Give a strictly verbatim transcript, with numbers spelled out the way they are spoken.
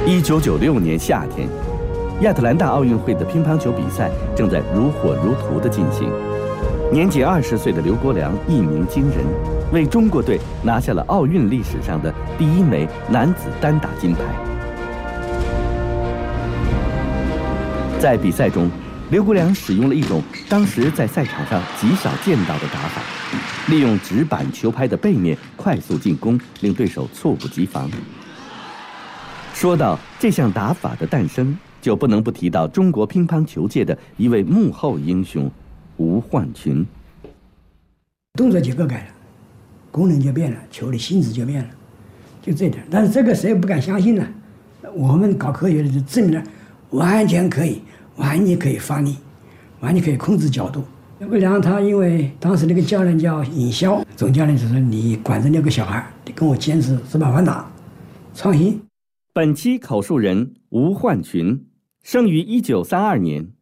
一九九六年夏天，亚特兰大奥运会的乒乓球比赛正在如火如荼地进行。年仅二十岁的刘国梁一鸣惊人，为中国队拿下了奥运历史上的第一枚男子单打金牌。在比赛中，刘国梁使用了一种当时在赛场上极少见到的打法，利用直板球拍的背面快速进攻，令对手猝不及防。说到这项打法的诞生，就不能不提到中国乒乓球界的一位幕后英雄吴焕群。 动作结构改了，功能就变了，球的性质就变了，就这点。但是这个谁也不敢相信呢？我们搞科学的就证明了，完全可以，完全可以发力，完全可以控制角度。刘国梁他因为当时那个教练叫尹霄，总教练就说：“你管着那个小孩，你跟我坚持直板反打，创新。” 本期口述人吴焕群，生于一九三二年，